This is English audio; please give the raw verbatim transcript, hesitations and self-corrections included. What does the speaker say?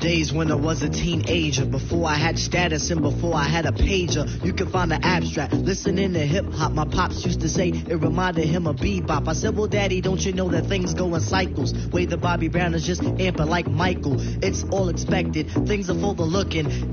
days when I was a teenager, before I had status and before I had a pager. You can find the abstract, listening to hip-hop. My pops used to say it reminded him of bebop. I said, well, daddy, don't you know that things go in cycles? Way the Bobby Brown is just amping like Michael. It's all expected, things are full of looking.